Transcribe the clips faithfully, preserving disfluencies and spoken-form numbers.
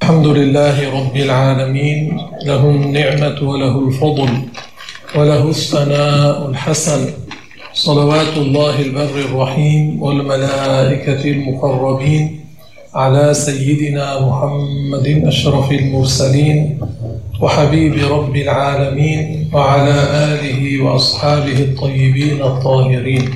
الحمد لله رب العالمين، له النعمة وله الفضل وله الثناء الحسن، صلوات الله البر الرحيم والملائكة المقربين على سيدنا محمد أشرف المرسلين وحبيب رب العالمين وعلى آله وأصحابه الطيبين الطاهرين.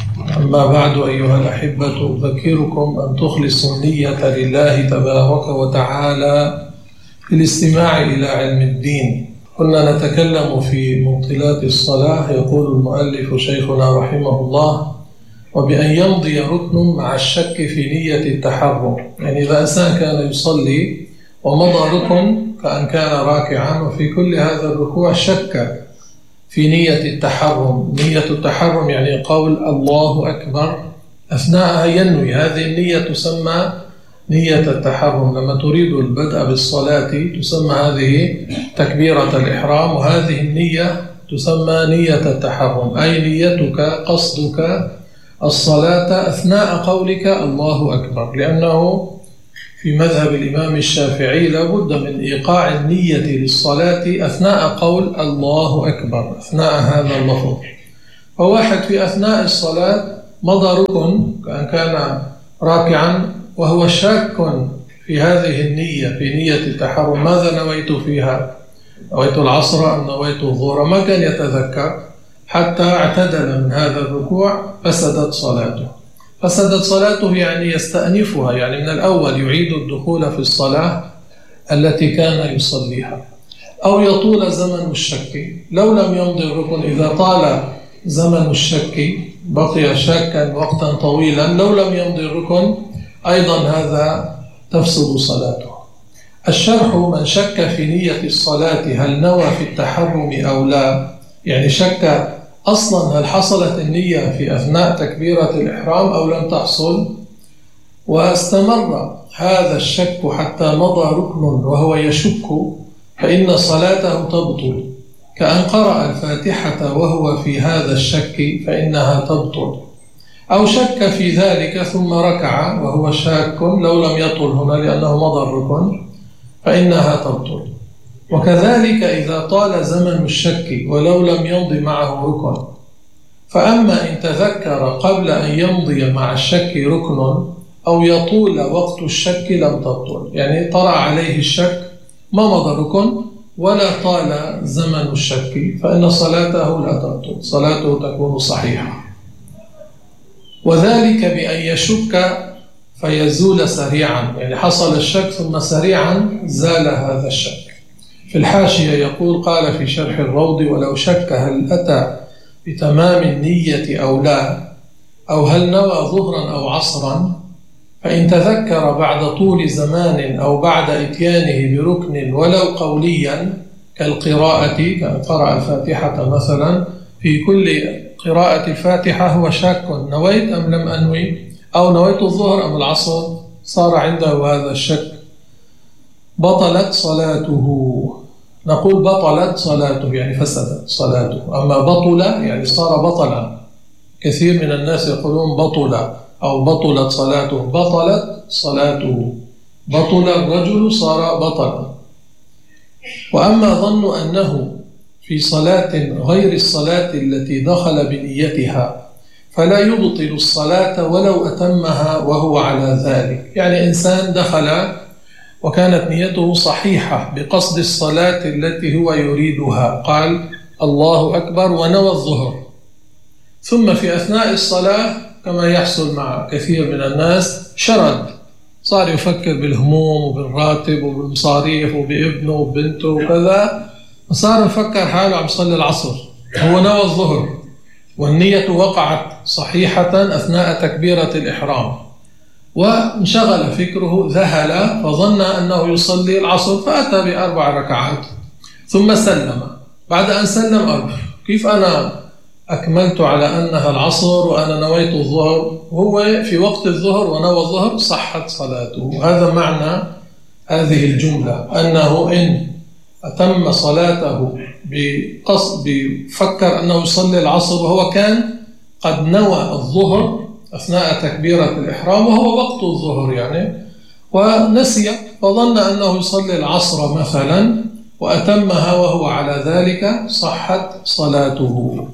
أما بعد أيها الأحبة، أذكركم أن تخلصوا النية لله تبارك وتعالى في الاستماع إلى علم الدين. كنا نتكلم في مبطلات الصلاة. يقول المؤلف شيخنا رحمه الله: وبأن يمضي ركن مع الشك في نية التحرم. يعني إذا إنسان كان يصلي ومضى ركن كأن كان راكعا، وفي كل هذا الركوع شك في نية التحرم. نية التحرم يعني قول الله أكبر أثناءها ينوي، هذه النية تسمى نية التحرم. لما تريد البدء بالصلاة تسمى هذه تكبيرة الإحرام، وهذه النية تسمى نية التحرم، أي نيتك قصدك الصلاة أثناء قولك الله أكبر. لأنه في مذهب الإمام الشافعي لابد من إيقاع النية للصلاة أثناء قول الله أكبر، أثناء هذا اللفظ. فواحد في أثناء الصلاة مضى ركن كأن كان راكعا وهو شاك في هذه النية، في نية التحرم، ماذا نويت فيها؟ نويت العصر أم نويت الظهر؟ ما كان يتذكر حتى اعتدل من هذا الركوع، فسدت صلاته. فسدت صلاته يعني يستأنفها، يعني من الأول يعيد الدخول في الصلاة التي كان يصليها. أو يطول زمن الشك لو لم يمضي الركن. إذا طال زمن الشك بقي شاكا وقتا طويلا لو لم يمضي الركن، أيضا هذا تفسد صلاته. الشرح: من شك في نية الصلاة هل نوى في التحرم أو لا، يعني شك أصلا هل حصلت النية في أثناء تكبيرة الإحرام أو لم تحصل، واستمر هذا الشك حتى مضى ركن وهو يشك، فإن صلاته تبطل. كأن قرأ الفاتحة وهو في هذا الشك فإنها تبطل. أو شك في ذلك ثم ركع وهو شاك لو لم يطل هنا لأنه مضى الركن فإنها تبطل. وكذلك إذا طال زمن الشك ولو لم يمضي معه ركن. فأما إن تذكر قبل أن يمضي مع الشك ركن أو يطول وقت الشك لم تبطل، يعني طرأ عليه الشك ما مضى ركن ولا طال زمن الشك، فإن صلاته لا تبطل، صلاته تكون صحيحة. وذلك بأن يشك فيزول سريعا، يعني حصل الشك ثم سريعا زال هذا الشك. في الحاشية يقول: قال في شرح الروض: ولو شك هل أتى بتمام النية أو لا، أو هل نوى ظهرا أو عصرا، فإن تذكر بعد طول زمان أو بعد إتيانه بركن ولو قوليا كالقراءة، كأن قرأ الفاتحة مثلا، في كل قراءة الفاتحة هو شاك نويت أم لم أنوي، أو نويت الظهر أم العصر، صار عنده هذا الشك، بطلت صلاته. نقول بطلت صلاته يعني فسدت صلاته. أما بطل يعني صار بطلا. كثير من الناس يقولون بطل أو بطلت صلاته. بطلت صلاته، بطل الرجل صار بطلا. وأما ظن أنه في صلاة غير الصلاة التي دخل بنيتها فلا يبطل الصلاة ولو أتمها وهو على ذلك. يعني إنسان دخل وكانت نيته صحيحة بقصد الصلاة التي هو يريدها، قال الله أكبر ونوى الظهر، ثم في أثناء الصلاة كما يحصل مع كثير من الناس شرد، صار يفكر بالهموم وبالراتب وبالمصاريف وبابنه وبنته وكذا، وصار يفكر حاله عم يصلي العصر، هو نوى الظهر والنية وقعت صحيحة أثناء تكبيرة الإحرام، وانشغل فكره، ذهل فظن أنه يصلي العصر فأتى بأربع ركعات ثم سلم. بعد أن سلم أربع، كيف أنا أكملت على أنها العصر وأنا نويت الظهر؟ هو في وقت الظهر ونوى الظهر، صحت صلاته. هذا معنى هذه الجملة، أنه إن أتم صلاته بقصد بفكر أنه يصلي العصر وهو كان قد نوى الظهر أثناء تكبيرة الإحرام وهو وقت الظهر يعني، ونسي فظن أنه يصلي العصر مثلا وأتمها وهو على ذلك، صحت صلاته.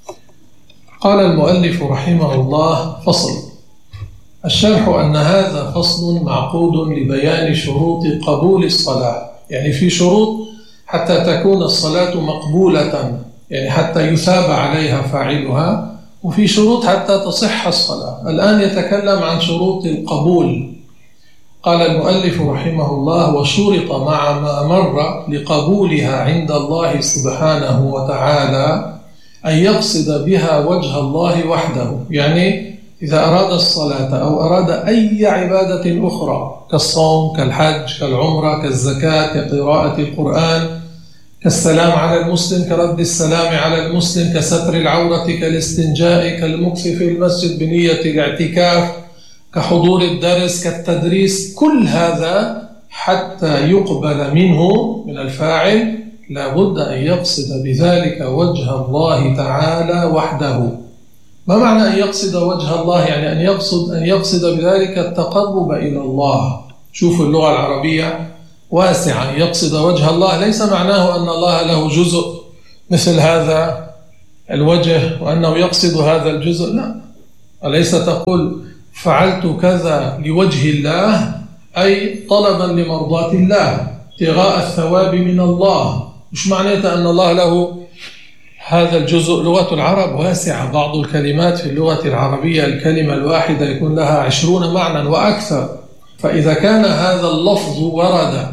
قال المؤلف رحمه الله: فصل. الشرح أن هذا فصل معقود لبيان شروط قبول الصلاة، يعني في شروط حتى تكون الصلاة مقبولة، يعني حتى يثاب عليها فاعلها، وفي شروط حتى تصح الصلاة. الآن يتكلم عن شروط القبول. قال المؤلف رحمه الله: وشرط مع ما مر لقبولها عند الله سبحانه وتعالى أن يقصد بها وجه الله وحده، يعني إذا أراد الصلاة أو أراد أي عبادة أخرى كالصوم كالحج كالعمرة كالزكاة كقراءة القرآن كالسلام على المسلم كرد السلام على المسلم كستر العورة كالاستنجاء كالمكث في المسجد بنية الاعتكاف كحضور الدرس كالتدريس، كل هذا حتى يقبل منه من الفاعل لا بد أن يقصد بذلك وجه الله تعالى وحده. ما معنى أن يقصد وجه الله؟ يعني أن يقصد أن يقصد بذلك التقرب إلى الله. شوفوا اللغة العربية واسعة. أن يقصد وجه الله ليس معناه أن الله له جزء مثل هذا الوجه وأنه يقصد هذا الجزء، لا. أليس تقول فعلت كذا لوجه الله، أي طلبا لمرضاة الله، ابتغاء الثواب من الله. مش معناته أن الله له هذا الجزء. لغة العرب واسعة، بعض الكلمات في اللغة العربية الكلمة الواحدة يكون لها عشرون معنى وأكثر. فإذا كان هذا اللفظ ورد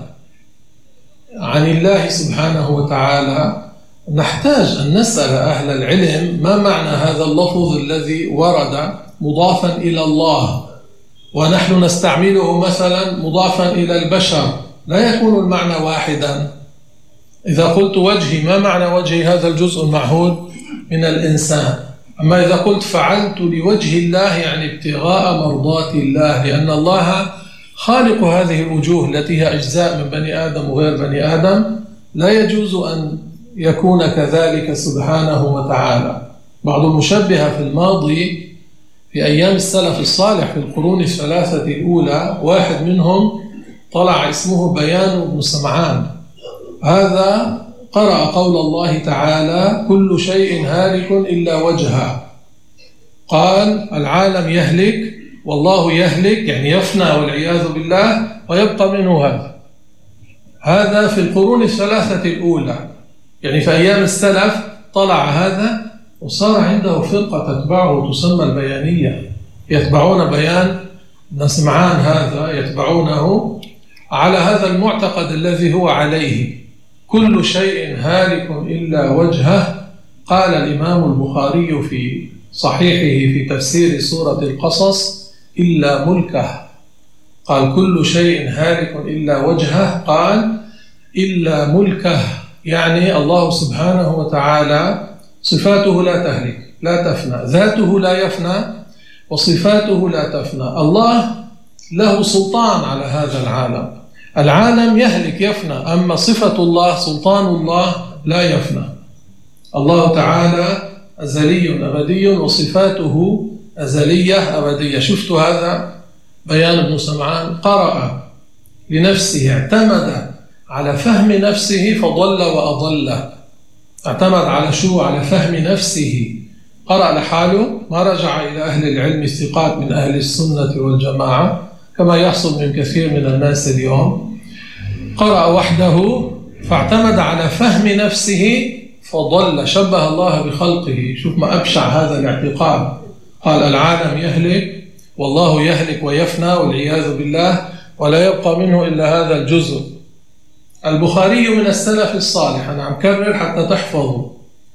عن الله سبحانه وتعالى نحتاج أن نسأل أهل العلم ما معنى هذا اللفظ الذي ورد مضافا إلى الله ونحن نستعمله مثلا مضافا إلى البشر، لا يكون المعنى واحدا. إذا قلت وجهي، ما معنى وجهي؟ هذا الجزء المعهود من الإنسان. أما إذا قلت فعلت لوجه الله يعني ابتغاء مرضاة الله، لأن الله خالق هذه الوجوه التي هي أجزاء من بني آدم وغير بني آدم، لا يجوز أن يكون كذلك سبحانه وتعالى. بعض المشبهة في الماضي في أيام السلف الصالح في القرون الثلاثة الأولى، واحد منهم طلع اسمه بيان بن سمعان، هذا قرأ قول الله تعالى: كل شيء هالك إلا وجهه. قال العالم يهلك والله يهلك، يعني يفنى والعياذ بالله، ويبقى منه هذا. هذا في القرون الثلاثة الأولى، يعني في أيام السلف طلع هذا، وصار عنده فرقة تتبعه تسمى البيانية، يتبعون بيان بن سمعان هذا، يتبعونه على هذا المعتقد الذي هو عليه: كل شيء هالك إلا وجهه. قال الإمام البخاري في صحيحه في تفسير سورة القصص: إلا ملكه. قال كل شيء هالك إلا وجهه، قال إلا ملكه، يعني الله سبحانه وتعالى صفاته لا تهلك لا تفنى، ذاته لا يفنى وصفاته لا تفنى. الله له سلطان على هذا العالم، العالم يهلك يفنى، أما صفة الله سلطان الله لا يفنى. الله تعالى أزلي أبدي وصفاته أزلية أبدية. شفت هذا بيان ابن سمعان قرأ لنفسه، اعتمد على فهم نفسه فضل وأضل. اعتمد على شو؟ على فهم نفسه. قرأ لحاله، ما رجع إلى أهل العلم الثقات من أهل السنة والجماعة كما يحصل من كثير من الناس اليوم. قرأ وحده فاعتمد على فهم نفسه فضل، شبه الله بخلقه. شوف ما أبشع هذا الاعتقاد. قال العالم يهلك والله يهلك ويفنى والعياذ بالله، ولا يبقى منه إلا هذا الجزء. البخاري من السلف الصالح، أنا عم كرر حتى تحفظوا،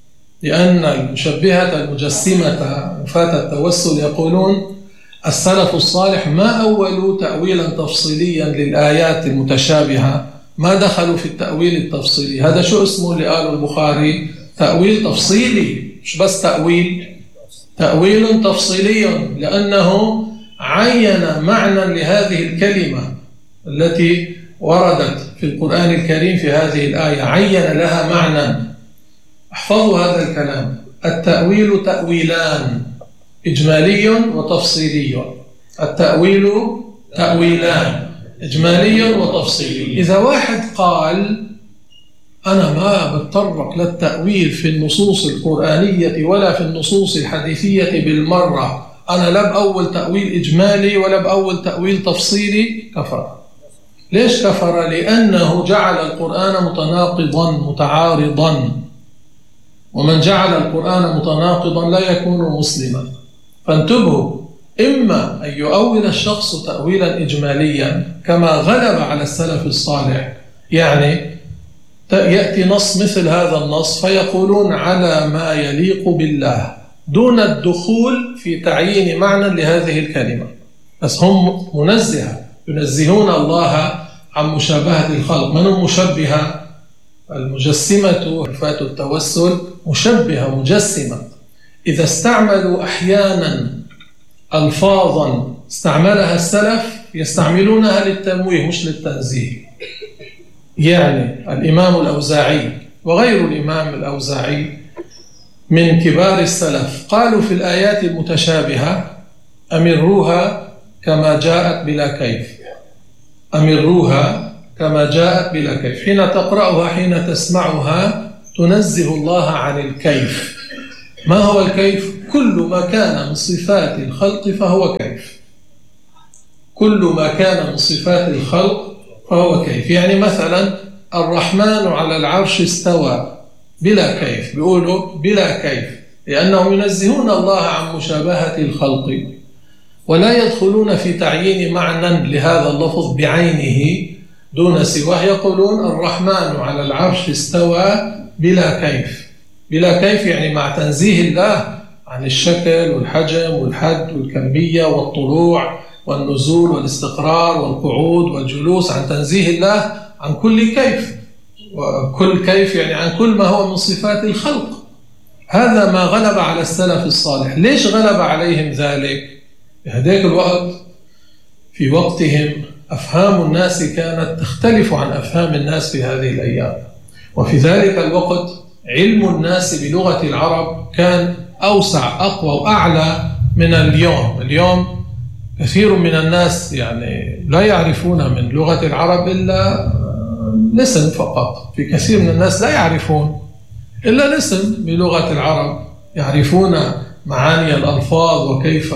لأن المشبهة المجسمة مفاة التوسل يقولون السلف الصالح ما أولوا تأويلا تفصيليا للآيات المتشابهة، ما دخلوا في التأويل التفصيلي. هذا شو اسمه اللي قاله البخاري؟ تأويل تفصيلي، مش بس تأويل، تأويل تفصيلي، لأنه عين معنى لهذه الكلمة التي وردت في القرآن الكريم في هذه الآية، عين لها معنى. احفظوا هذا الكلام: التأويل تأويلان، إجمالي وتفصيلي. التأويل تأويلان، إجماليا وتفصيليا. إذا واحد قال أنا ما بتطرق للتأويل في النصوص القرآنية ولا في النصوص الحديثية بالمرة، أنا لا بأول تأويل إجمالي ولا بأول تأويل تفصيلي، كفر. ليش كفر؟ لأنه جعل القرآن متناقضا متعارضا، ومن جعل القرآن متناقضا لا يكون مسلما. فانتبهوا، إما أن يؤول الشخص تأويلا إجماليا كما غلب على السلف الصالح، يعني يأتي نص مثل هذا النص فيقولون على ما يليق بالله دون الدخول في تعيين معنى لهذه الكلمة، بس هم منزهة ينزهون الله عن مشابهة الخلق. من المشبهة؟ المجسمة صفات التوسل مشبهة مجسمة. إذا استعملوا أحيانا ألفاظا استعملها السلف يستعملونها للتمويه مش للتنزيه. يعني الإمام الأوزاعي وغير الإمام الأوزاعي من كبار السلف قالوا في الآيات المتشابهة أمروها كما جاءت بلا كيف، أمروها كما جاءت بلا كيف. حين تقرأها حين تسمعها تنزه الله عن الكيف. ما هو الكيف؟ كل ما كان من صفات الخلق فهو كيف، كل ما كان من صفات الخلق فهو كيف. يعني مثلا الرحمن على العرش استوى بلا كيف، بيقولوا بلا كيف لأنهم ينزهون الله عن مشابهة الخلق ولا يدخلون في تعيين معنى لهذا اللفظ بعينه دون سواه. يقولون الرحمن على العرش استوى بلا كيف. بلا كيف يعني مع تنزيه الله عن الشكل والحجم والحد والكمية والطلوع والنزول والاستقرار والقعود والجلوس، عن تنزيه الله عن كل كيف، وكل كيف يعني عن كل ما هو من صفات الخلق. هذا ما غلب على السلف الصالح. ليش غلب عليهم ذلك؟ في هذاك الوقت في وقتهم أفهام الناس كانت تختلف عن أفهام الناس في هذه الأيام، وفي ذلك الوقت علم الناس بلغة العرب كان أوسع أقوى وأعلى من اليوم. اليوم كثير من الناس يعني لا يعرفون من لغة العرب إلا الاسم فقط. في كثير من الناس لا يعرفون إلا الاسم بلغة العرب، يعرفون معاني الألفاظ وكيف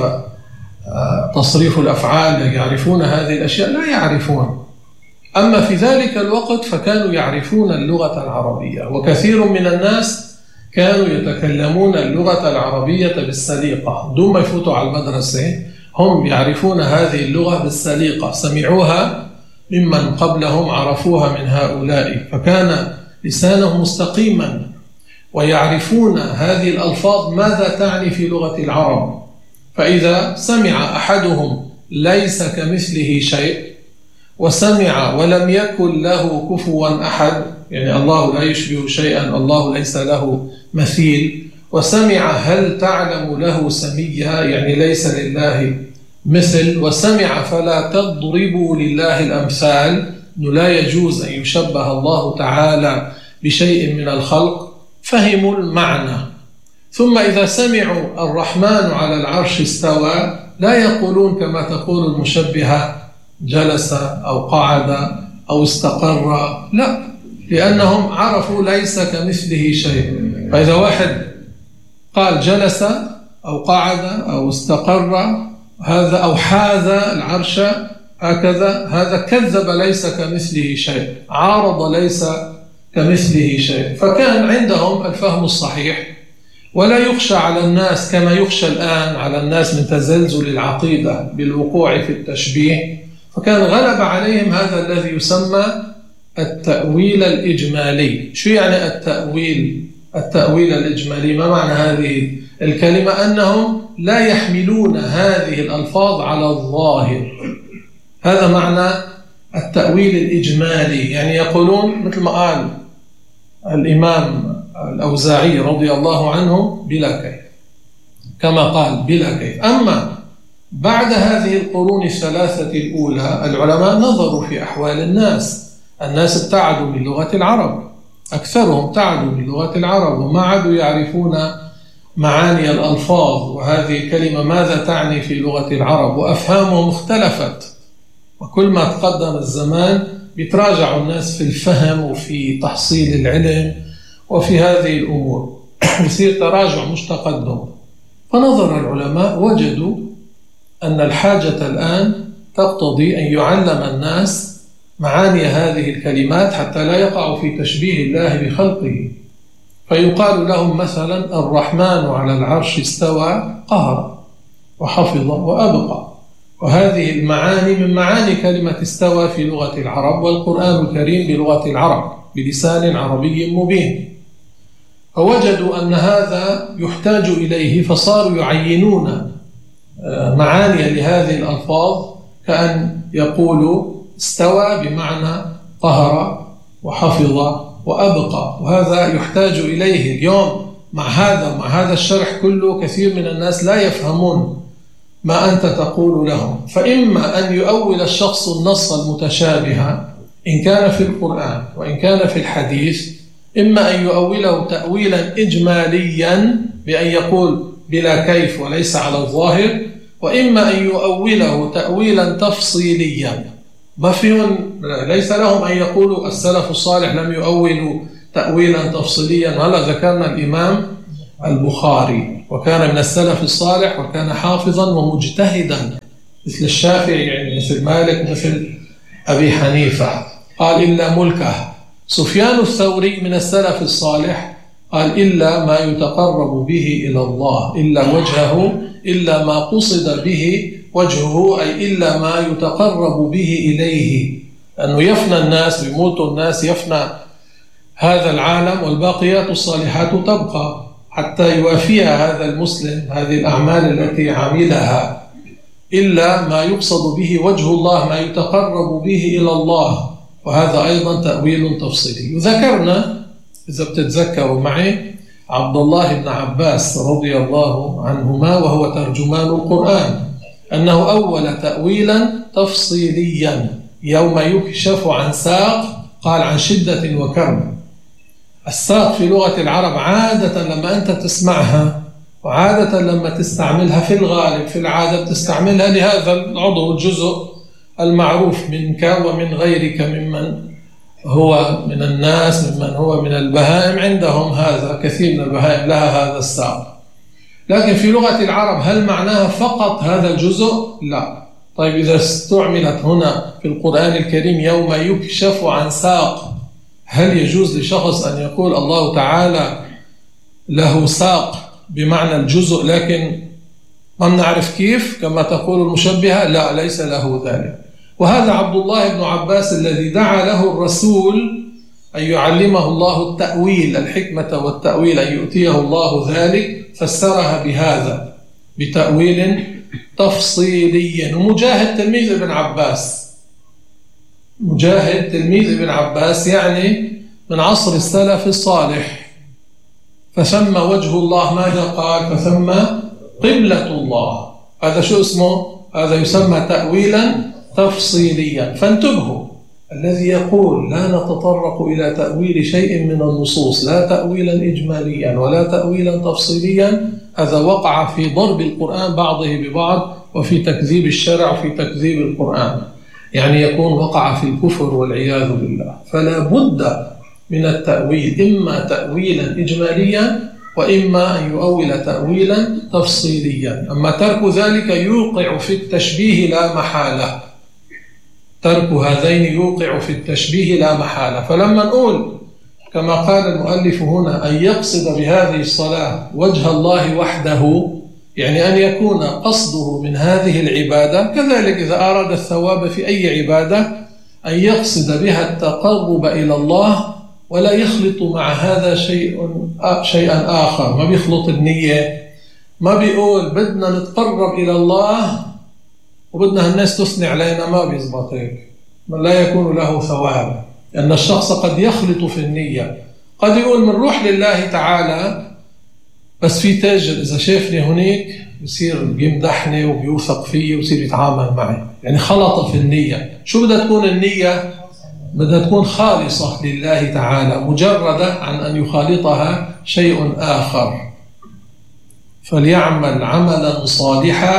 تصريف الأفعال، يعرفون هذه الأشياء لا يعرفون. أما في ذلك الوقت فكانوا يعرفون اللغة العربية، وكثير من الناس كانوا يتكلمون اللغة العربية بالسليقة دون ما يفوتوا على المدرسة. هم يعرفون هذه اللغة بالسليقة، سمعوها ممن قبلهم عرفوها من هؤلاء، فكان لسانهم مستقيما ويعرفون هذه الألفاظ ماذا تعني في لغة العرب. فإذا سمع أحدهم ليس كمثله شيء، وسمع ولم يكن له كفوا أحد، يعني الله لا يشبه شيئا، الله ليس له مثيل، وسمع هل تعلم له سميا، يعني ليس لله مثل، وسمع فلا تضربوا لله الأمثال، أنه لا يجوز أن يشبه الله تعالى بشيء من الخلق، فهموا المعنى. ثم إذا سمعوا الرحمن على العرش استوى لا يقولون كما تقول المشبهة جلس أو قعد أو استقر، لا، لأنهم عرفوا ليس كمثله شيء. فإذا واحد قال جلس أو قعد أو استقر هذا أو حاذ العرش هكذا، هذا كذب ليس كمثله شيء، عارض ليس كمثله شيء. فكان عندهم الفهم الصحيح، ولا يخشى على الناس كما يخشى الآن على الناس من تزلزل العقيدة بالوقوع في التشبيه. فكان غلب عليهم هذا الذي يسمى التأويل الإجمالي. شو يعني التأويل؟ التأويل الإجمالي ما معنى هذه الكلمة؟ أنهم لا يحملون هذه الألفاظ على الظاهر. هذا معنى التأويل الإجمالي، يعني يقولون مثل ما قال الإمام الأوزاعي رضي الله عنه بلا كيف، كما قال بلا كيف. أما بعد هذه القرون الثلاثة الأولى العلماء نظروا في أحوال الناس. الناس ابتعدوا من لغة العرب، أكثرهم ابتعدوا من لغة العرب وما عادوا يعرفون معاني الألفاظ، وهذه الكلمة ماذا تعني في لغة العرب، وأفهامهم اختلفت وكل ما تقدم الزمان بيتراجعوا الناس في الفهم وفي تحصيل العلم وفي هذه الأمور، يصير تراجع مش تقدم. فنظر العلماء وجدوا أن الحاجة الآن تقتضي أن يعلم الناس معاني هذه الكلمات حتى لا يقعوا في تشبيه الله بخلقه. فيقال لهم مثلا الرحمن على العرش استوى قهر وحفظ وأبقى، وهذه المعاني من معاني كلمة استوى في لغة العرب، والقرآن الكريم بلغة العرب بلسان عربي مبين. فوجدوا أن هذا يحتاج إليه، فصاروا يعينون معاني لهذه الألفاظ، كأن يقولوا استوى بمعنى قهر وحفظ وأبقى، وهذا يحتاج إليه اليوم. مع هذا مع هذا الشرح كله كثير من الناس لا يفهمون ما أنت تقول لهم. فإما أن يؤول الشخص النص المتشابه إن كان في القرآن وإن كان في الحديث، إما أن يؤوله تأويلا إجماليا بأن يقول بلا كيف وليس على الظاهر، وإما أن يؤوله تأويلا تفصيليا. ما فيهم ليس لهم أن يقولوا السلف الصالح لم يؤولوا تأويلا تفصيليا. هلا ذكرنا الإمام البخاري وكان من السلف الصالح وكان حافظا ومجتهدا مثل الشافعي، يعني مثل مالك، مثل أبي حنيفة، قال إلا ملكه. سفيان الثوري من السلف الصالح قال إلا ما يتقرب به إلى الله، إلا وجهه، إلا ما قصد به وجهه، أي إلا ما يتقرب به إليه، أنه يفنى الناس، بيموتوا الناس، يفنى هذا العالم والباقيات الصالحات تبقى حتى يوافيها هذا المسلم هذه الأعمال التي عملها، إلا ما يقصد به وجه الله، ما يتقرب به إلى الله، وهذا أيضا تأويل تفصيلي. وذكرنا إذا بتتذكروا معي عبد الله بن عباس رضي الله عنهما وهو ترجمان القرآن أنه أول تأويلا تفصيليا يوم يكشف عن ساق، قال عن شدة وكرب. الساق في لغة العرب عادة لما أنت تسمعها وعادة لما تستعملها في الغالب في العادة تستعملها لهذا العضو الجزء المعروف منك ومن غيرك ممن هو من الناس، ممن هو من البهائم، عندهم هذا، كثير من البهائم لها هذا الساق. لكن في لغة العرب هل معناها فقط هذا الجزء؟ لا. طيب إذا استعملت هنا في القرآن الكريم يوم يكشف عن ساق، هل يجوز لشخص أن يقول الله تعالى له ساق بمعنى الجزء لكن ما نعرف كيف كما تقول المشبهة؟ لا، ليس له ذلك. وهذا عبد الله بن عباس الذي دعا له الرسول أن يعلمه الله التأويل، الحكمة والتأويل، أن يؤتيه الله ذلك، فسرها بهذا بتأويل تفصيلي. ومجاهد تلميذ ابن عباس، مجاهد تلميذ ابن عباس يعني من عصر السلف الصالح، فثم وجه الله ماذا قال؟ فثم قبلة الله. هذا شو اسمه؟ هذا يسمى تأويلا تفصيليا. فانتبهوا، الذي يقول لا نتطرق إلى تأويل شيء من النصوص، لا تأويلا إجماليا ولا تأويلا تفصيليا، هذا وقع في ضرب القرآن بعضه ببعض وفي تكذيب الشرع وفي تكذيب القرآن، يعني يكون وقع في الكفر والعياذ بالله. فلا بد من التأويل، إما تأويلا إجماليا وإما أن يؤول تأويلا تفصيليا. أما ترك ذلك يوقع في التشبيه لا محالة، ترك هذين يوقع في التشبيه لا محالة. فلما نقول كما قال المؤلف هنا أن يقصد بهذه الصلاة وجه الله وحده، يعني أن يكون قصده من هذه العبادة، كذلك إذا أراد الثواب في أي عبادة أن يقصد بها التقرب إلى الله ولا يخلط مع هذا شيء شيئا آخر. ما بيخلط النية، ما بيقول بدنا نتقرب إلى الله وبدنا الناس تثني علينا، ما بيزبط هيك، لا يكون له ثواب. لأن الشخص قد يخلط في النية، قد يقول من روح لله تعالى بس في تاجر إذا شافني هناك بيصير بيمدحني وبيوثق فيه وبيصير يتعامل معي، يعني خلط في النية. شو بدها تكون النية؟ بدها تكون خالصة لله تعالى، مجردة عن أن يخالطها شيء آخر. فليعمل عملا صالحا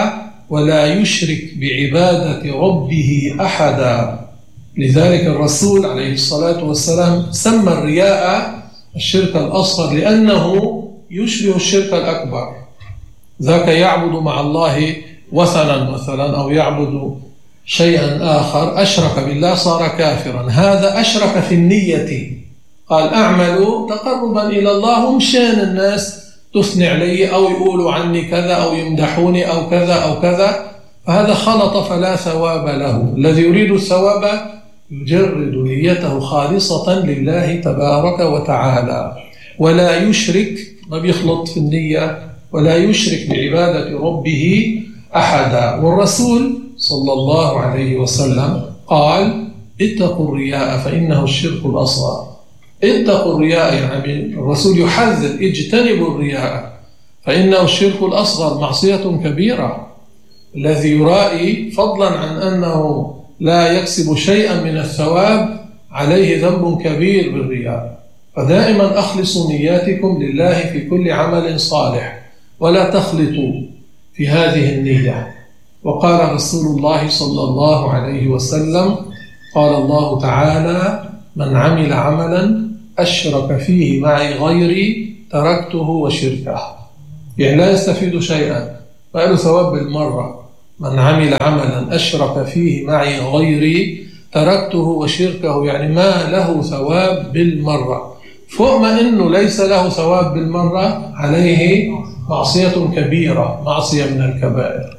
ولا يشرك بعبادة ربه أحدا. لذلك الرسول عليه الصلاة والسلام سمى الرياء الشرك الأصغر لأنه يشبه الشرك الأكبر. ذاك يعبد مع الله وثنا مثلا أو يعبد شيئا آخر، أشرك بالله صار كافرا. هذا أشرك في النية، قال أعمل تقربا إلى الله ومشان الناس تثني علي أو يقولوا عني كذا أو يمدحوني أو كذا أو كذا، فهذا خلط فلا ثواب له. الذي يريد الثواب يجرد نيته خالصة لله تبارك وتعالى، ولا يشرك، ما بيخلط في النية، ولا يشرك بعبادة ربه أحدا. والرسول صلى الله عليه وسلم قال اتقوا الرياء فإنه الشرك الأصغر. اتقوا الرياء، يعني الرسول يحذر اجتنبوا الرياء فإنه الشرك الأصغر، معصية كبيرة. الذي يرائي فضلا عن أنه لا يكسب شيئا من الثواب عليه ذنب كبير بالرياء. فدائما أخلصوا نياتكم لله في كل عمل صالح ولا تخلطوا في هذه النية. وقال رسول الله صلى الله عليه وسلم قال الله تعالى من عمل عملا أشرك فيه معي غيري تركته وشركه، يعني لا يستفيد شيئا، فقالوا ثواب بالمرة. من عمل عملا أشرك فيه معي غيري تركته وشركه، يعني ما له ثواب بالمرة. فوق ما إنه ليس له ثواب بالمرة عليه معصية كبيرة، معصية من الكبائر.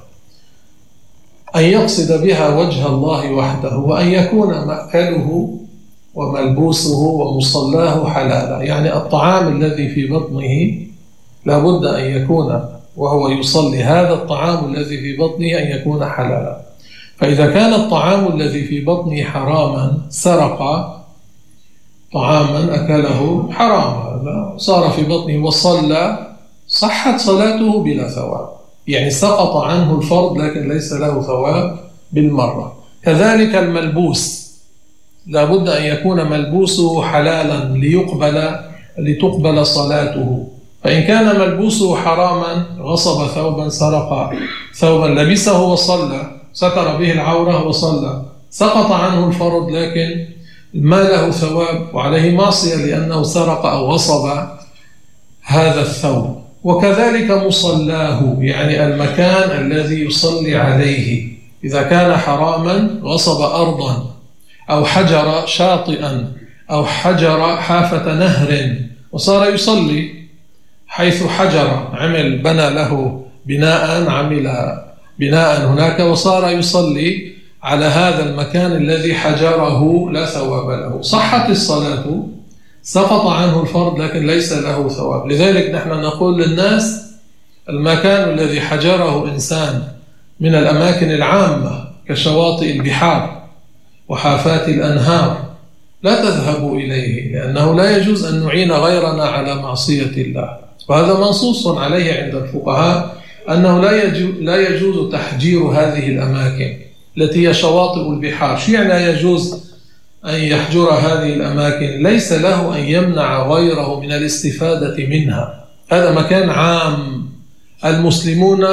أن يقصد بها وجه الله وحده، وأن يكون مأكله وملبوسه ومصلاه حلالا، يعني الطعام الذي في بطنه لابد أن يكون وهو يصلي هذا الطعام الذي في بطنه أن يكون حلالا. فإذا كان الطعام الذي في بطنه حراما، سرق طعاما أكله حراما صار في بطنه وصلى، صحت صلاته بلا ثواب، يعني سقط عنه الفرض لكن ليس له ثواب بالمرة. كذلك الملبوس لابد أن يكون ملبوسه حلالا ليقبل لتقبل صلاته. فإن كان ملبوسه حراما، غصب ثوبا، سرق ثوبا، لبسه وصلى، ستر به العورة وصلى، سقط عنه الفرض لكن ما له ثواب وعليه معصية لأنه سرق أو غصب هذا الثوب. وكذلك مصلاه، يعني المكان الذي يصلي عليه، إذا كان حراما غصب أرضا أو حجر شاطئا أو حجر حافة نهر وصار يصلي حيث حجر، عمل بنى له بناء، عمل بناء هناك وصار يصلي على هذا المكان الذي حجره، لا ثواب له. صحت الصلاة، سقط عنه الفرض لكن ليس له ثواب. لذلك نحن نقول للناس المكان الذي حجره إنسان من الأماكن العامة كشواطئ البحار وحافات الأنهار لا تذهبوا إليه، لأنه لا يجوز أن نعين غيرنا على معصية الله. وهذا منصوص عليه عند الفقهاء أنه لا يجوز تحجير هذه الأماكن التي هي شواطئ البحار. شيء لا يجوز أن يحجر هذه الأماكن، ليس له أن يمنع غيره من الاستفادة منها. هذا مكان عام، المسلمون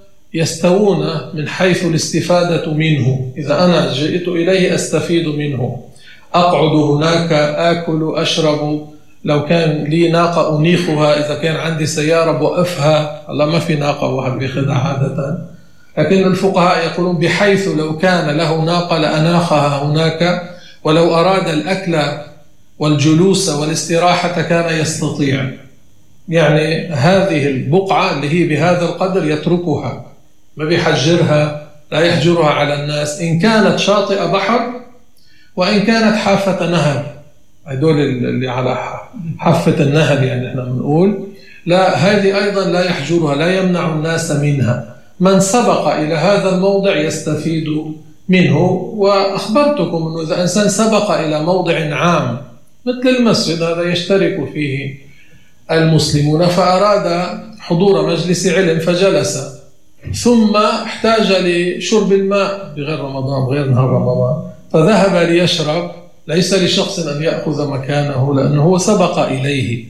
يستوون من حيث الاستفادة منه. إذا أنا جئت إليه أستفيد منه، أقعد هناك، آكل، أشرب، لو كان لي ناقة أنيخها، إذا كان عندي سيارة بوقفها. الله ما في ناقة واحد بيخدع عادة، لكن الفقهاء يقولون بحيث لو كان له ناقة لأناخها هناك، ولو أراد الأكل والجلوس والاستراحة كان يستطيع. يعني هذه البقعة اللي هي بهذا القدر يتركها، ما بيحجرها، لا يحجرها على الناس، إن كانت شاطئ بحر وإن كانت حافة نهر. هدول اللي على حافة النهر يعني احنا بنقول لا، هذه أيضا لا يحجرها، لا يمنع الناس منها. من سبق إلى هذا الموضع يستفيد منه. وأخبرتكم أنه إذا إنسان سبق إلى موضع عام مثل المسجد، هذا يشترك فيه المسلمون، فأراد حضور مجلس علم فجلس، ثم احتاج لشرب الماء بغير رمضان، بغير نهار رمضان، فذهب ليشرب، ليس لشخص أن يأخذ مكانه لأنه هو سبق إليه.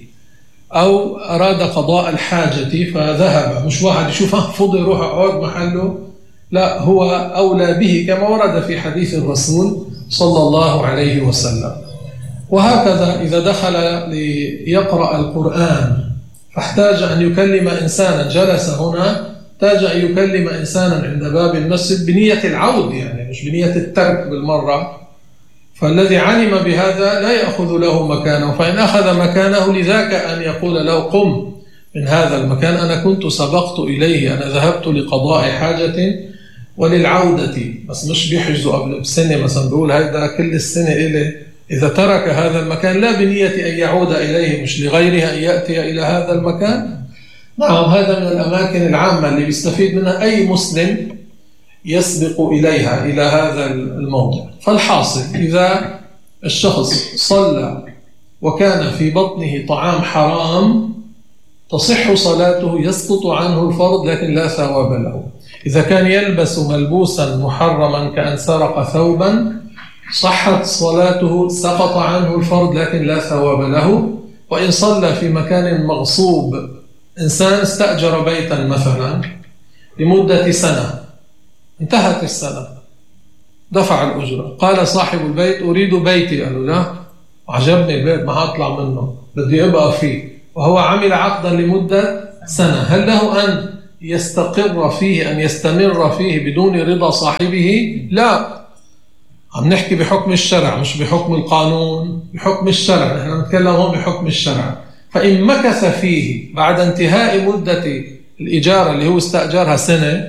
أو أراد قضاء الحاجة فذهب، مش واحد يشوفه فضي يروح أقعد محله، لا، هو أولى به كما ورد في حديث الرسول صلى الله عليه وسلم. وهكذا إذا دخل ليقرأ القرآن فاحتاج أن يكلم إنسانا جلس هنا، احتاج أن يكلم إنسانا عند باب المسجد بنية العود، يعني مش بنية الترك بالمرة، فالذي علم بهذا لا يأخذ له مكانه، فإن أخذ مكانه لذاك أن يقول له قم من هذا المكان، أنا كنت سبقت إليه، أنا ذهبت لقضاء حاجة وللعودة، بس مش بيحجزوا قبل بسنة مثلا بيقول هيدا كل السنة إلي. إذا ترك هذا المكان لا بنية أن يعود إليه، مش لغيره أن يأتي إلى هذا المكان. نعم، هذا من الأماكن العامة اللي بيستفيد منها أي مسلم يسبق إليها إلى هذا الموضع. فالحاصل إذا الشخص صلى وكان في بطنه طعام حرام تصح صلاته، يسقط عنه الفرض لكن لا ثواب له. إذا كان يلبس ملبوسا محرما كأن سرق ثوبا صحت صلاته، سقط عنه الفرض لكن لا ثواب له. وإن صلى في مكان مغصوب، إنسان استأجر بيتا مثلا لمدة سنة، انتهت السنة، دفع الأجرة، قال صاحب البيت أريد بيتي، قالوا لا عجبني البيت ما هطلع منه بدي أبقى فيه، وهو عمل عقدا لمدة سنة، هل له أن يستقر فيه أن يستمر فيه بدون رضا صاحبه؟ لا، عم نحكي بحكم الشرع مش بحكم القانون، بحكم الشرع، نحن نتكلم هون بحكم الشرع. فإن مكث فيه بعد انتهاء مدة الإجارة اللي هو استأجرها سنة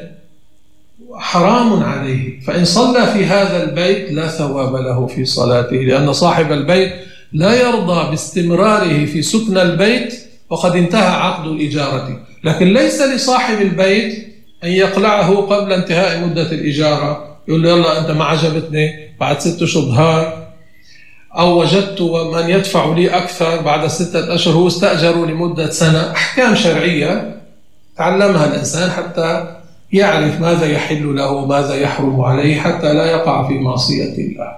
حرام عليه، فإن صلى في هذا البيت لا ثواب له في صلاته، لأن صاحب البيت لا يرضى باستمراره في سكن البيت وقد انتهى عقد الإجارة، لكن ليس لصاحب البيت أن يقلعه قبل انتهاء مدة الإجارة، يقول له يلا أنت ما عجبتني بعد ست شهور، أو وجدت من يدفع لي أكثر بعد ستة أشهر، هو استأجروا لمدة سنة. أحكام شرعية تعلمها الإنسان حتى يعرف ماذا يحل له وماذا يحرم عليه حتى لا يقع في معصية الله.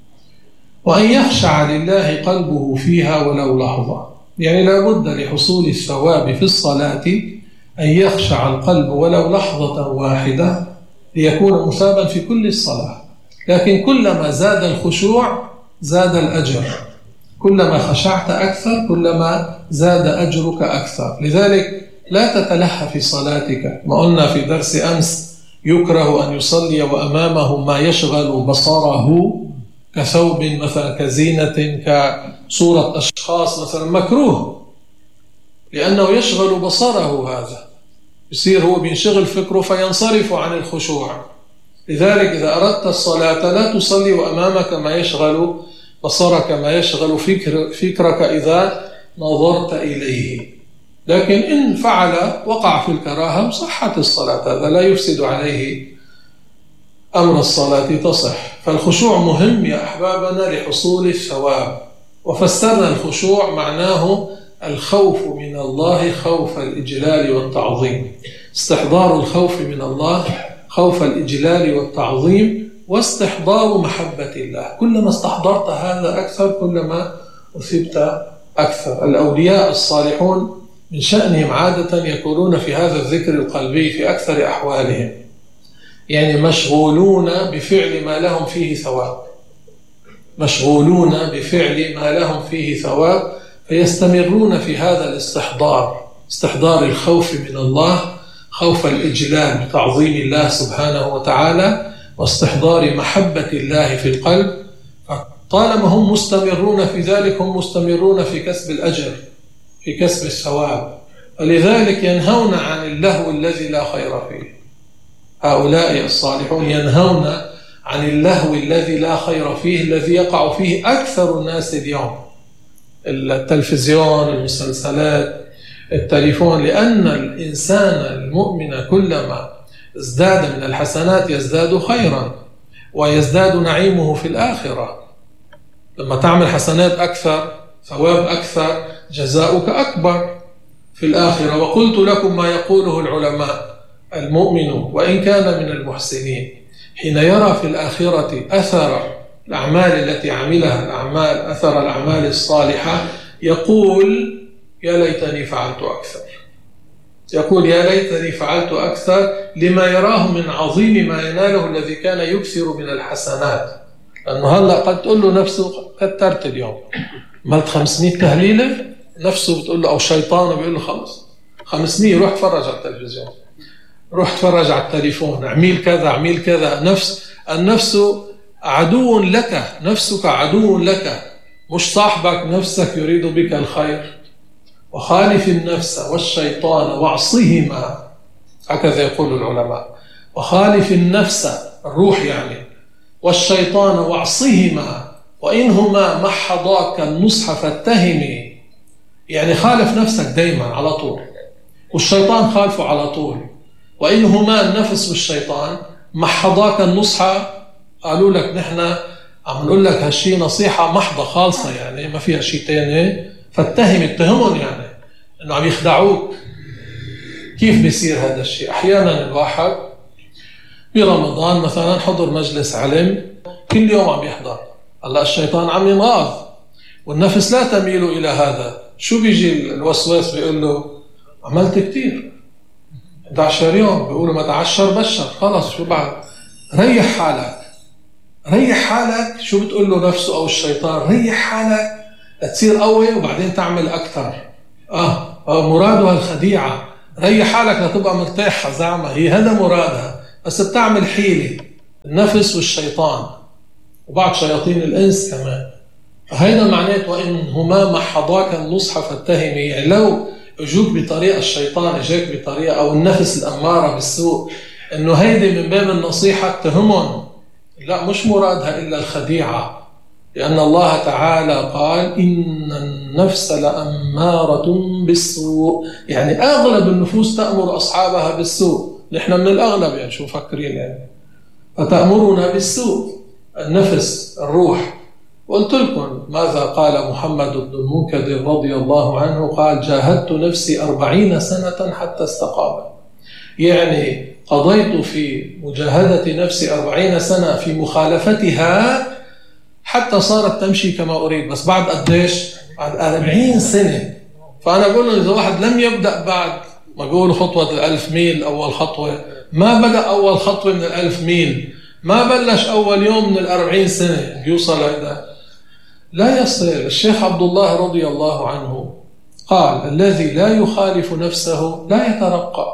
وأن يخشع لله قلبه فيها ولو لحظة، يعني لا بد لحصول الثواب في الصلاة أن يخشع القلب ولو لحظة واحدة ليكون مثابا في كل الصلاة. لكن كلما زاد الخشوع زاد الأجر، كلما خشعت أكثر كلما زاد أجرك أكثر. لذلك لا تتلهى في صلاتك، ما قلنا في درس أمس يكره أن يصلي وأمامه ما يشغل بصره كثوب مثلا، كزينة، كصورة أشخاص مثلا، مكروه لأنه يشغل بصره، هذا يصير هو بينشغل فكره فينصرف عن الخشوع. لذلك إذا أردت الصلاة لا تصلي وأمامك ما يشغل بصرك، ما يشغل فكر فكرك إذا نظرت إليه. لكن إن فعل وقع في الكراهة صحت الصلاة، هذا لا يفسد عليه أمر الصلاة، تصح. فالخشوع مهم يا أحبابنا لحصول الثواب. وفسرنا الخشوع معناه الخوف من الله خوف الإجلال والتعظيم، استحضار الخوف من الله خوف الإجلال والتعظيم، واستحضار محبة الله. كلما استحضرت هذا أكثر كلما أثبت أكثر. الأولياء الصالحون من شأنهم عادة يكونون في هذا الذكر القلبي في أكثر أحوالهم، يعني مشغولون بفعل ما لهم فيه ثواب، مشغولون بفعل ما لهم فيه ثواب، فيستمرون في هذا الاستحضار، استحضار الخوف من الله خوف الإجلال بتعظيم الله سبحانه وتعالى، واستحضار محبة الله في القلب. طالما هم مستمرون في ذلك هم مستمرون في كسب الأجر، في كسب الثواب، ولذلك ينهون عن اللهو الذي لا خير فيه. هؤلاء الصالحون ينهون عن اللهو الذي لا خير فيه، الذي يقع فيه أكثر الناس اليوم، التلفزيون، المسلسلات، التليفون، لأن الإنسان المؤمن كلما ازداد من الحسنات يزداد خيرا ويزداد نعيمه في الآخرة. لما تعمل حسنات أكثر ثواب أكثر جزاؤك أكبر في الآخرة. وقلت لكم ما يقوله العلماء: المؤمن وإن كان من المحسنين حين يرى في الآخرة أثر الأعمال التي عملها، الأعمال أثر الأعمال الصالحة، يقول يا ليتني فعلت أكثر، يقول يا ليتني فعلت أكثر، لما يراه من عظيم ما يناله الذي كان يكثر من الحسنات. لأنه هلأ قد تقول له نفسه كترت اليوم، عملت خمسمائة تهليلة، نفسه بتقول له أو شيطانه بيقول له خلص خمسمائة، روح تفرج على التلفزيون، روح تفرج على التليفون، اعمل كذا اعمل كذا. نفس النفس عدو لك، نفسك عدو لك، مش صاحبك. نفسك يريد بك الخير. وخالف النفس والشيطان واعصهما، هكذا يقول العلماء. وخالف النفس الروح يعني والشيطان واعصهما، وإنهما محضاك النصح فاتهمي. يعني خالف نفسك دايما على طول، والشيطان خالفه على طول. وإنهما النفس والشيطان محضاك النصح، قالوا لك نحن عم نقول لك هالشي نصيحة محضة خالصة، يعني ما فيها شيء تاني، فاتهم اتهمهم يعني انه عم يخدعوك. كيف بيصير هذا الشيء؟ احيانا الواحد برمضان مثلا حضر مجلس علم، كل يوم عم يحضر، هلا الشيطان عم ينغاظ والنفس لا تميل الى هذا. شو بيجي الوسواس بيقول له عملت كتير، إحدى عشر يوم، بيقولوا ما تعشر بشر، خلص شو بعد، ريح حالك ريح حالك. شو بتقول له نفسه او الشيطان؟ ريح حالك تصير قوي وبعدين تعمل اكثر. اه, آه مرادها الخديعه، ريح حالك لتبقى مرتاح زعمه، هي هذا مرادها، بس بتعمل حيله النفس والشيطان وبعض شياطين الانس كمان. فهيدا معناته وانهما محضاك النصح فاتهمي. يعني لو اجوك بطريقه الشيطان اجاك بطريقه، او النفس الاماره بالسوء، انه هيدي من باب النصيحه اتهمهم، لا، مش مرادها إلا الخديعة. لأن الله تعالى قال إن النفس لأمارة بالسوء، يعني أغلب النفوس تأمر أصحابها بالسوء. نحن من الأغلب يعني شو مفكرين يعني، فتأمرنا بالسوء النفس الروح. قلت لكم ماذا قال محمد بن المنكدر رضي الله عنه، قال جاهدت نفسي أربعين سنة حتى استقامت. يعني قضيت في مجاهدة نفسي أربعين سنة في مخالفتها حتى صارت تمشي كما أريد. بس بعد قديش؟ بعد أربعين سنة. فأنا أقول له إذا واحد لم يبدأ بعد ما بيقولوا خطوة الألف ميل أول خطوة، ما بدأ أول خطوة من الألف ميل، ما بلش أول يوم من الأربعين سنة بيوصل هذا، لا يصل. الشيخ عبد الله رضي الله عنه قال الذي لا يخالف نفسه لا يترقى.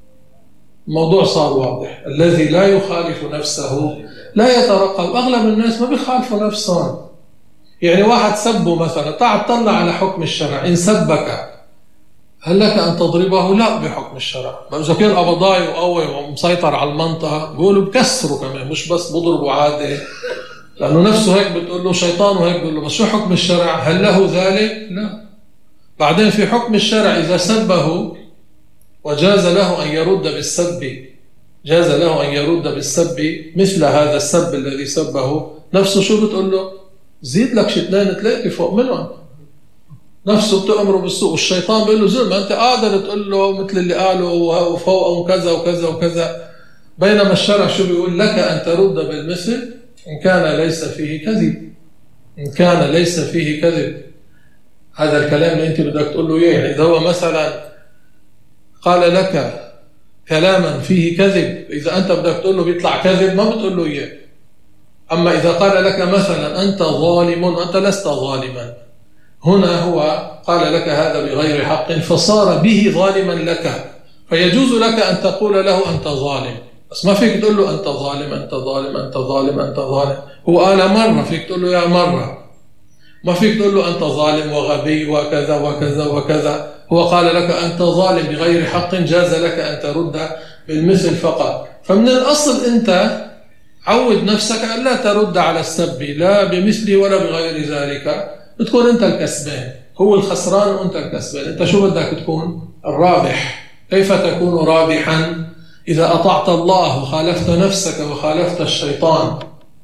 الموضوع صار واضح، الذي لا يخالف نفسه لا يترقى. وأغلب الناس ما بيخالفوا نفسهم. يعني واحد سبه مثلا، تعال طلع على حكم الشرع، إن سبك هل لك أن تضربه؟ لا، بحكم الشرع. إذا كان قبضاي وقوي ومسيطر على المنطقة بيقولوا بكسروا كمان، مش بس بضربوا عادي، لأنه نفسه هيك بتقول له، شيطان وهيك بيقول له. بس شو حكم الشرع؟ هل له ذلك؟ لا. بعدين في حكم الشرع إذا سبه وجاز له أن يرد بالسب، جاز له أن يرد بالسب مثل هذا السب الذي سبه، نفسه شو بتقول له؟ زيد لك شتنين ثلاثة فوق منهم. نفسه بتأمره بالسوء، والشيطان بيقول له زي ما أنت قادر تقول له مثل اللي قاله وفوق وكذا وكذا وكذا. بينما الشرع شو بيقول؟ لك أن ترد بالمثل إن كان ليس فيه كذب، إن كان ليس فيه كذب. هذا الكلام اللي أنت بدك تقول له إياه. يعني إذا هو مثلا قال لك كلاما فيه كذب، إذا أنت بدك تقول له بيطلع كذب ما بتقول له إياه. أما إذا قال لك مثلا أنت ظالم، أنت لست ظالما، هنا هو قال لك هذا بغير حق فصار به ظالما لك، فيجوز لك أن تقول له أنت ظالم. بس ما فيك تقول له أنت ظالم أنت ظالم أنت ظالم أنت ظالم. هو قال مرة، فيك تقول له يا مرة. ما فيك تقول له أنت ظالم وغبي وكذا وكذا وكذا. هو قال لك أنت ظالم بغير حق، جاز لك أن ترد بالمثل فقط. فمن الأصل أنت عود نفسك أن لا ترد على السب لا بمثله ولا بغير ذلك، بتكون أنت الكسبان. هو الخسران وأنت الكسبان. أنت شو بدك تكون؟ الرابح. كيف تكون رابحا؟ إذا أطعت الله وخالفت نفسك وخالفت الشيطان.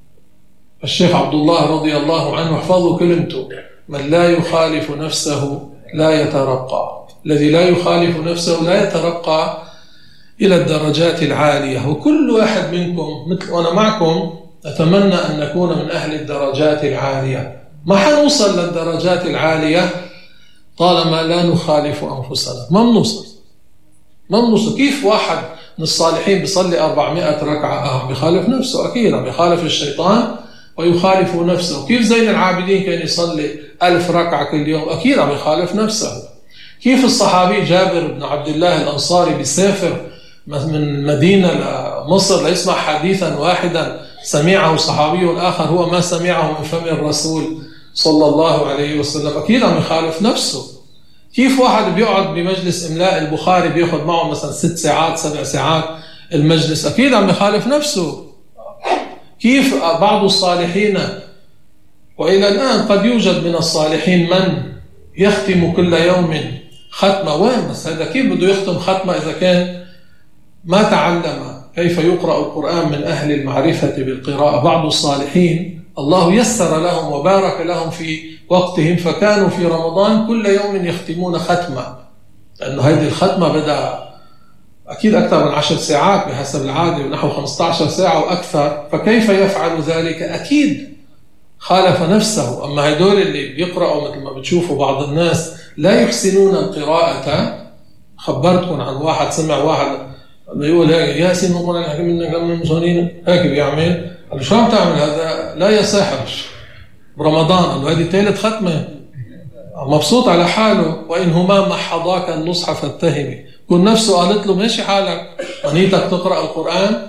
الشيخ عبد الله رضي الله عنه احفظوا كلمته، من لا يخالف نفسه لا يترقى. الذي لا يخالف نفسه لا يترقى إلى الدرجات العالية. وكل واحد منكم مثل وأنا معكم أتمنى أن نكون من أهل الدرجات العالية. ما حنوصل للدرجات العالية طالما لا نخالف أنفسنا، ما بنوصل. ما بنص. كيف واحد من الصالحين بيصلي أربعمائة ركعة؟ آه بيخالف نفسه أكيد، عم بيخالف الشيطان ويخالف نفسه. كيف زين العابدين كان يصلي ألف ركعة كل يوم؟ أكيد عم يخالف نفسه. كيف الصحابي جابر بن عبد الله الأنصاري بيسافر من مدينة لمصر ليسمع حديثا واحدا سمعه صحابي آخر هو ما سمعه من فم الرسول صلى الله عليه وسلم؟ أكيد عم يخالف نفسه. كيف واحد بيقعد بمجلس إملاء البخاري بياخد معه مثلا ست ساعات سبع ساعات المجلس؟ أكيد عم يخالف نفسه. كيف بعض الصالحين، وإلى الآن قد يوجد من الصالحين من يختم كل يوم ختمة، وين بس هذا كيف بده يختم ختمة إذا كان ما تعلم كيف يقرأ القرآن من أهل المعرفة بالقراءة؟ بعض الصالحين الله يسر لهم وبارك لهم في وقتهم، فكانوا في رمضان كل يوم يختمون ختمة، لأنه هذه الختمة بدأ أكيد أكثر من عشر ساعات بحسب العادة، ونحو خمسة عشر ساعة وأكثر، فكيف يفعل ذلك؟ أكيد خالف نفسه. أما هدول اللي بيقرأوا مثل ما بتشوفوا بعض الناس لا يحسنون القراءة. خبرتكم عن واحد سمع واحد بيقول هيك ياسين مقرن حكي منا كم من مصنين هيك بيعمل، قال شو عم تعمل هذا؟ لا يصح برمضان، قال له هذه ثالث ختمة، مبسوط على حاله. وإن هما محضاك النصح فاتهمي، كل نفسه قالت له ماشي حالك، منيتك تقرأ القرآن،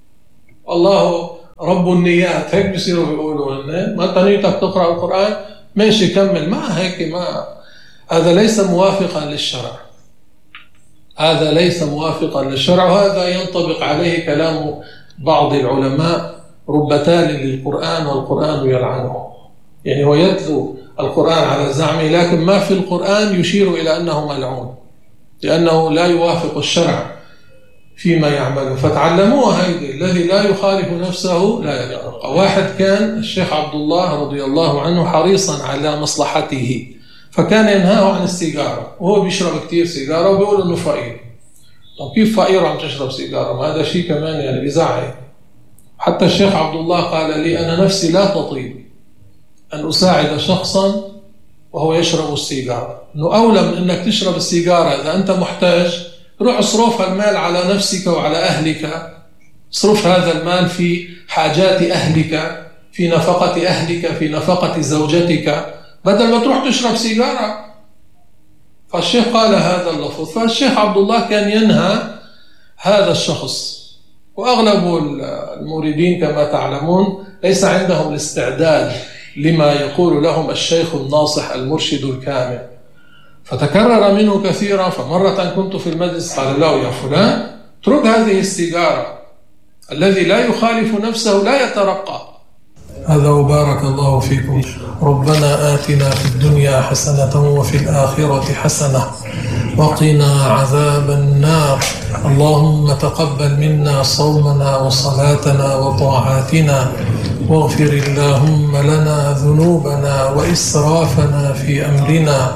الله رب النيات، هيك بيصيروا بيقولوا ما تنيتك تقرأ القرآن ماشي كمل. ما هيك، ما هذا ليس موافقا للشرع، هذا ليس موافقا للشرع. وهذا ينطبق عليه كلام بعض العلماء: رب تال للقرآن والقرآن يلعنه. يعني هو يتلو القرآن على زعمه، لكن ما في القرآن يشير إلى أنه ملعون، لأنه لا يوافق الشرع فيما يعمله. فتعلموها هيدي: الذي لا يخالف نفسه لا يترقى. واحد كان الشيخ عبد الله رضي الله عنه حريصا على مصلحته، فكان ينهاه عن السيجارة، وهو بيشرب كتير سيجارة وبيقول إنه فقير. طب كيف فقير عم تشرب سيجارة؟ ما هذا شيء كمان يعني بيزعل. حتى الشيخ عبد الله قال لي: أنا نفسي لا تطيب أن أساعد شخصا وهو يشرب السيجارة، إنه أولى من أنك تشرب السيجارة. إذا أنت محتاج روح اصرف المال على نفسك وعلى أهلك، اصرف هذا المال في حاجات أهلك، في نفقة أهلك، في نفقة زوجتك، بدل ما تروح تشرب سيجارة. فالشيخ قال هذا اللفظ، فالشيخ عبد الله كان ينهى هذا الشخص. وأغلب المريدين كما تعلمون ليس عندهم الاستعداد لما يقول لهم الشيخ الناصح المرشد الكامل، فتكرر منه كثيرا. فمرة كنت في المجلس قال له: يا فلان اترك هذه السيجارة، الذي لا يخالف نفسه لا يترقى. هذا وبارك الله فيكم. ربنا آتنا في الدنيا حسنة وفي الآخرة حسنة وقنا عذاب النار. اللهم تقبل منا صومنا وصلاتنا وطاعاتنا، واغفر اللهم لنا ذنوبنا وإسرافنا في أمرنا،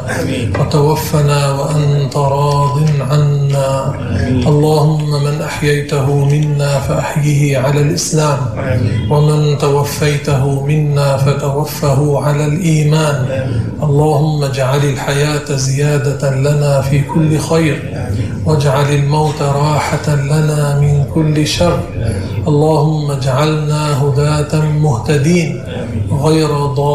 وتوفنا وأنت راض عنا. اللهم من أحييته منا فأحيه على الإسلام، ومن توفيته منا فتوفه على الإيمان. اللهم اجعل الحياة زيادة لنا في كل خير، واجعل الموت راحة لنا من كل شر. اللهم اجعلنا هداة مهتدين غير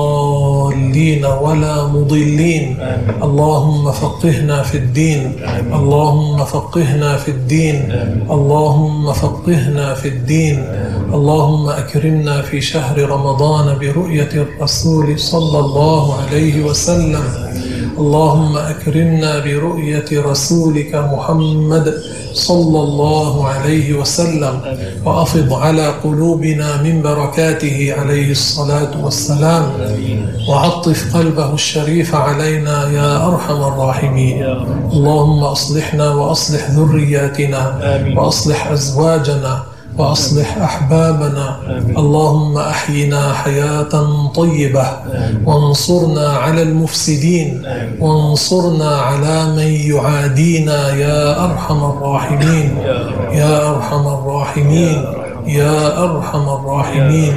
ضالين ولا مضلين. اللهم فقهنا في الدين، اللهم فقهنا في الدين، اللهم فقهنا في الدين. اللهم أكرمنا في شهر رمضان برؤية الرسول صلى الله عليه وسلم. اللهم أكرمنا برؤية رسولك محمد صلى الله عليه وسلم، وأفض على قلوبنا من بركاته عليه الصلاة والسلام، وعطف قلبه الشريف علينا يا أرحم الراحمين. اللهم أصلحنا وأصلح ذرياتنا، وأصلح أزواجنا، وأصلح أحبابنا. اللهم أحينا حياة طيبة، وانصرنا على المفسدين، وانصرنا على من يعادينا يا أرحم الراحمين، يا أرحم الراحمين، يا أرحم الراحمين.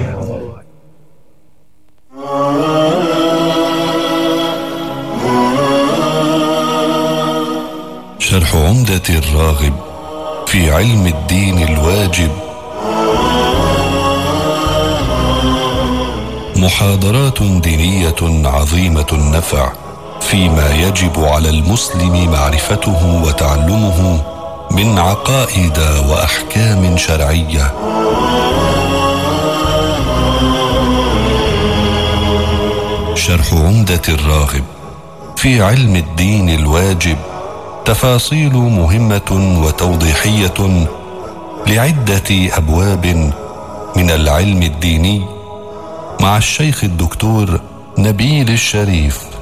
شرح عمدة الراغب في علم الدين الواجب. محاضرات دينية عظيمة النفع فيما يجب على المسلم معرفته وتعلمه من عقائد وأحكام شرعية. شرح عمدة الراغب في علم الدين الواجب، تفاصيل مهمة وتوضيحية لعدة أبواب من العلم الديني، مع الشيخ الدكتور نبيل الشريف.